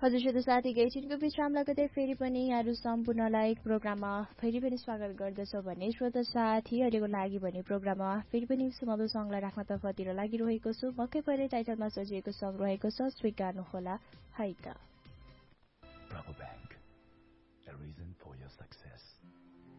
हजुर श्रोता साथी एकैछिनको विश्राम लगतै फेरि पनि यहाँहरू सम्पूर्णलाई प्रोग्राममा फेरि पनि स्वागत गर्दछौँ भने श्रोता साथी अहिलेको लागि भने प्रोग्राममा फेरि पनि सुमधुर सङ्गलाई राख्न तर्फतिर लागिरहेको छु। मकै पहिले टाइटलमा सजिएको सङ्ग रहेको छ, स्वीकार्नुहोला है त। Rabobank, a reason for your success.